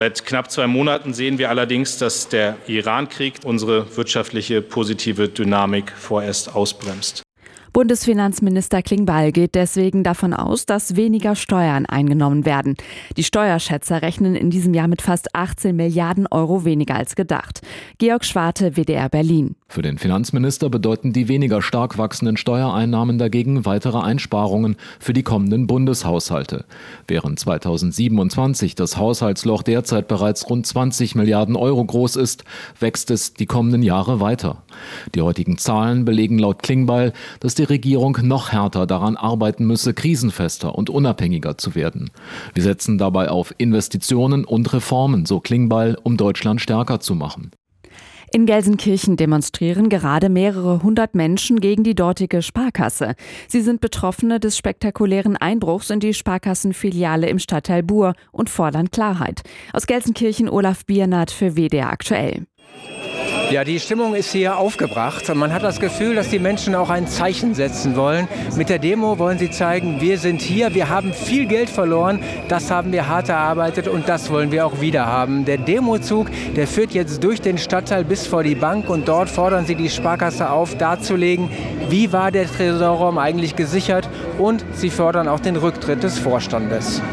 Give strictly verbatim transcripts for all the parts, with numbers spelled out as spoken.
Seit knapp zwei Monaten sehen wir allerdings, dass der Iran-Krieg unsere wirtschaftliche positive Dynamik vorerst ausbremst. Bundesfinanzminister Klingbeil geht deswegen davon aus, dass weniger Steuern eingenommen werden. Die Steuerschätzer rechnen in diesem Jahr mit fast achtzehn Milliarden Euro weniger als gedacht. Georg Schwarte, W D R Berlin. Für den Finanzminister bedeuten die weniger stark wachsenden Steuereinnahmen dagegen weitere Einsparungen für die kommenden Bundeshaushalte. Während zweitausendsiebenundzwanzig das Haushaltsloch derzeit bereits rund zwanzig Milliarden Euro groß ist, wächst es die kommenden Jahre weiter. Die heutigen Zahlen belegen laut Klingbeil, dass die Regierung noch härter daran arbeiten müsse, krisenfester und unabhängiger zu werden. Wir setzen dabei auf Investitionen und Reformen, so Klingbeil, um Deutschland stärker zu machen. In Gelsenkirchen demonstrieren gerade mehrere hundert Menschen gegen die dortige Sparkasse. Sie sind Betroffene des spektakulären Einbruchs in die Sparkassenfiliale im Stadtteil Buhr und fordern Klarheit. Aus Gelsenkirchen Olaf Biernat für W D R aktuell. Ja, die Stimmung ist hier aufgebracht und man hat das Gefühl, dass die Menschen auch ein Zeichen setzen wollen. Mit der Demo wollen sie zeigen, wir sind hier, wir haben viel Geld verloren, das haben wir hart erarbeitet und das wollen wir auch wieder haben. Der Demozug, der führt jetzt durch den Stadtteil bis vor die Bank und dort fordern sie die Sparkasse auf, darzulegen, wie war der Tresorraum eigentlich gesichert, und sie fordern auch den Rücktritt des Vorstandes.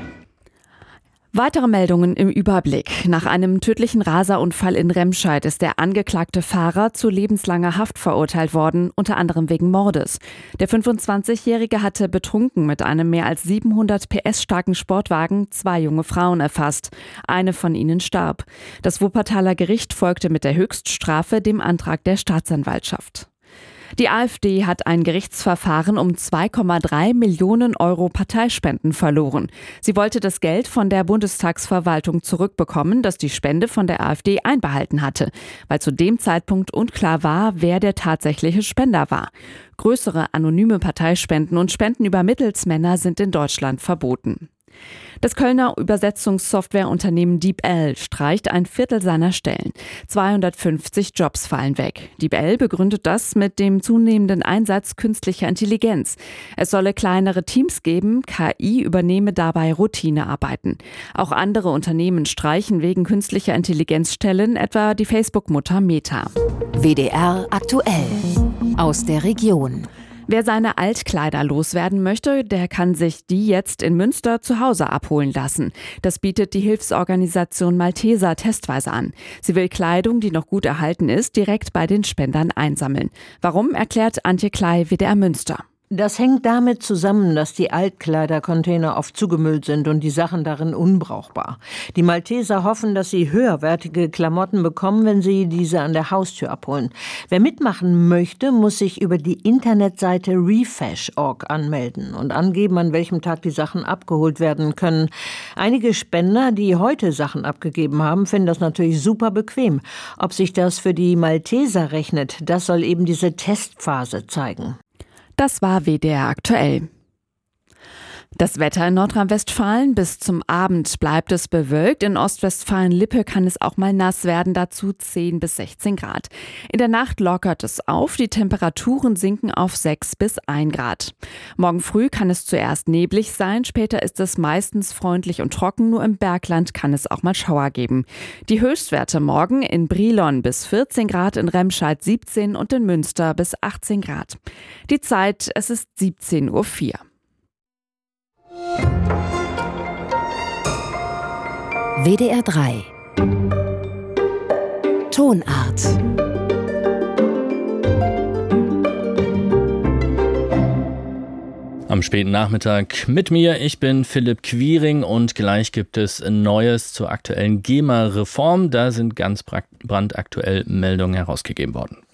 Weitere Meldungen im Überblick. Nach einem tödlichen Raserunfall in Remscheid ist der angeklagte Fahrer zu lebenslanger Haft verurteilt worden, unter anderem wegen Mordes. Der fünfundzwanzigjährige hatte betrunken mit einem mehr als siebenhundert P S starken Sportwagen zwei junge Frauen erfasst. Eine von ihnen starb. Das Wuppertaler Gericht folgte mit der Höchststrafe dem Antrag der Staatsanwaltschaft. Die AfD hat ein Gerichtsverfahren um zwei Komma drei Millionen Euro Parteispenden verloren. Sie wollte das Geld von der Bundestagsverwaltung zurückbekommen, das die Spende von der AfD einbehalten hatte, weil zu dem Zeitpunkt unklar war, wer der tatsächliche Spender war. Größere anonyme Parteispenden und Spenden über Mittelsmänner sind in Deutschland verboten. Das Kölner Übersetzungssoftwareunternehmen DeepL streicht ein Viertel seiner Stellen. zweihundertfünfzig Jobs fallen weg. DeepL begründet das mit dem zunehmenden Einsatz künstlicher Intelligenz. Es solle kleinere Teams geben, K I übernehme dabei Routinearbeiten. Auch andere Unternehmen streichen wegen künstlicher Intelligenz Stellen, etwa die Facebook-Mutter Meta. W D R aktuell aus der Region. Wer seine Altkleider loswerden möchte, der kann sich die jetzt in Münster zu Hause abholen lassen. Das bietet die Hilfsorganisation Malteser testweise an. Sie will Kleidung, die noch gut erhalten ist, direkt bei den Spendern einsammeln. Warum, erklärt Antje Klei, W D R Münster. Das hängt damit zusammen, dass die Altkleidercontainer oft zugemüllt sind und die Sachen darin unbrauchbar. Die Malteser hoffen, dass sie höherwertige Klamotten bekommen, wenn sie diese an der Haustür abholen. Wer mitmachen möchte, muss sich über die Internetseite refash punkt org anmelden und angeben, an welchem Tag die Sachen abgeholt werden können. Einige Spender, die heute Sachen abgegeben haben, finden das natürlich super bequem. Ob sich das für die Malteser rechnet, das soll eben diese Testphase zeigen. Das war W D R aktuell. Das Wetter in Nordrhein-Westfalen: bis zum Abend bleibt es bewölkt. In Ostwestfalen-Lippe kann es auch mal nass werden, dazu zehn bis sechzehn Grad. In der Nacht lockert es auf, die Temperaturen sinken auf sechs bis ein Grad. Morgen früh kann es zuerst neblig sein, später ist es meistens freundlich und trocken, nur im Bergland kann es auch mal Schauer geben. Die Höchstwerte morgen: in Brilon bis vierzehn Grad, in Remscheid siebzehn und in Münster bis achtzehn Grad. Die Zeit: es ist siebzehn Uhr vier. W D R drei Tonart. Am späten Nachmittag mit mir, ich bin Philipp Quiring und gleich gibt es Neues zur aktuellen GEMA-Reform. Da sind ganz brandaktuell Meldungen herausgegeben worden.